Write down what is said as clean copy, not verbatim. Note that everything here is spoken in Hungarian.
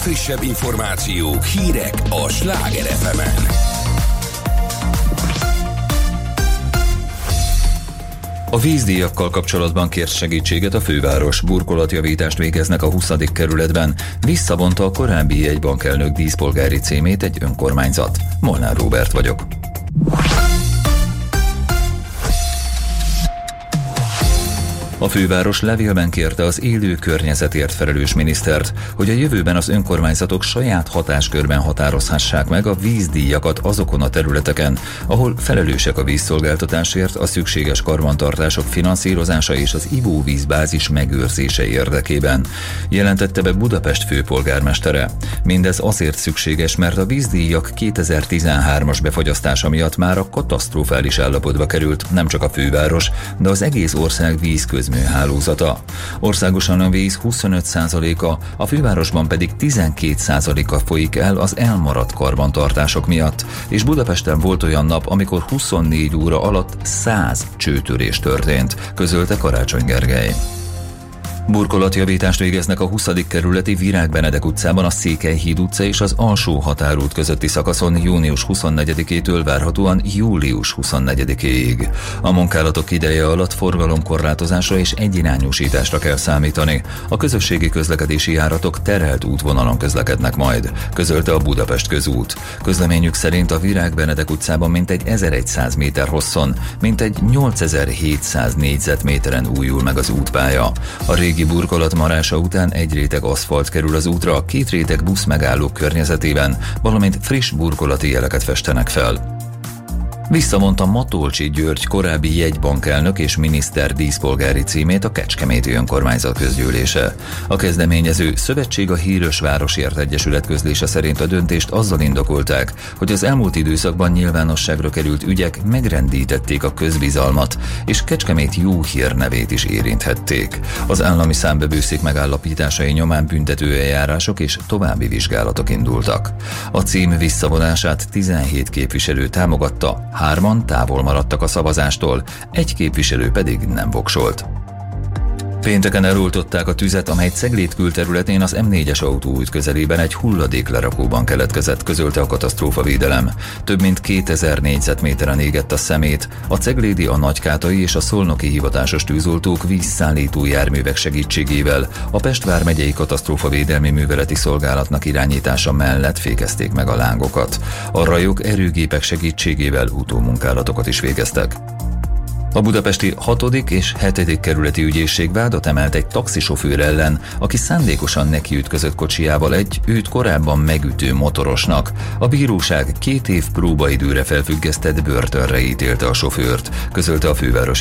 legfrissebb információk, hírek a Sláger FM-en. A vízdíjakkal kapcsolatban kért segítséget a főváros, burkolatjavítást végeznek a 20. kerületben. Visszavonta a korábbi jegybankelnök díszpolgári címét egy önkormányzat. Molnár Róbert vagyok. A főváros levélben kérte az élő környezetért felelős minisztert, hogy a jövőben az önkormányzatok saját hatáskörben határozhassák meg a vízdíjakat azokon a területeken, ahol felelősek a vízszolgáltatásért, a szükséges karbantartások finanszírozása és az ivóvízbázis megőrzése érdekében, jelentette be Budapest főpolgármestere. Mindez azért szükséges, mert a vízdíjak 2013-as befagyasztása miatt már a katasztrofális állapotba került nem csak a főváros, de az egész ország vízközműhálózata. Országosan a víz 25%-a, a fővárosban pedig 12%-a folyik el az elmaradt karbantartások miatt, és Budapesten volt olyan nap, amikor 24 óra alatt 100 csőtörés történt, közölte Karácsony Gergely. Burkolatjavítást végeznek a 20. kerületi Virág Benedek utcában a Székelyhíd utca és az Alsó határút közötti szakaszon június 24-től várhatóan július 24-ig. A munkálatok ideje alatt forgalomkorlátozásra és egyirányúsításra kell számítani. A közösségi közlekedési járatok terhelt útvonalon közlekednek majd, közölte a Budapest Közút. Közleményük szerint a Virág Benedek utcában mintegy 1100 méter hosszon, mintegy 8700 négyzetméteren újul meg az útpálya. A régi burkolat marása után egy réteg aszfalt kerül az útra, 2 réteg buszmegállók környezetében, valamint friss burkolati jeleket festenek fel. Visszavonta Matolcsy György korábbi jegybankelnök és miniszter díszpolgári címét a Kecskeméti Önkormányzat közgyűlése. A kezdeményező Szövetség a Hírös Városért Egyesület közlése szerint a döntést azzal indokolták, hogy az elmúlt időszakban nyilvánosságra került ügyek megrendítették a közbizalmat, és Kecskemét jó hírnevét is érinthették. Az állami számbevőszék megállapításai nyomán büntetőeljárások és további vizsgálatok indultak. A cím visszavonását 17 képviselő támogatta, 3 távol maradtak a szavazástól, 1 képviselő pedig nem voksolt. Pénteken eloltották a tüzet, amely Ceglét külterületén az M4-es autóút közelében egy hulladéklerakóban keletkezett, közölte a katasztrófavédelem. Több mint 2000 négyzetméteren égett a szemét, a ceglédi, a nagykátai és a szolnoki hivatásos tűzoltók vízszállító járművek segítségével a Pest vármegyei katasztrófavédelmi műveleti szolgálatnak irányítása mellett fékezték meg a lángokat. A rajok erőgépek segítségével utómunkálatokat is végeztek. A budapesti 6. és 7. kerületi ügyészség vádat emelt egy taxisofőr ellen, aki szándékosan nekiütközött kocsijával egy őt korábban megütő motorosnak. A bíróság 2 év próbaidőre felfüggesztett börtönre ítélte a sofőrt, közölte a fővárosi